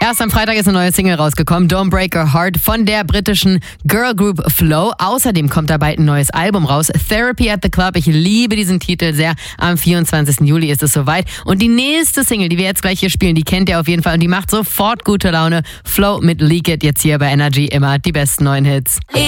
Erst am Freitag ist eine neue Single rausgekommen, Don't Break Your Heart von der britischen Girl Group Flow. Außerdem kommt da bald ein neues Album raus, Therapy at the Club. Ich liebe diesen Titel sehr. Am 24. Juli ist es soweit. Und die nächste Single, die wir jetzt gleich hier spielen, die kennt ihr auf jeden Fall und die macht sofort gute Laune. Flow mit Leak It, jetzt hier bei Energy, immer die besten neuen Hits.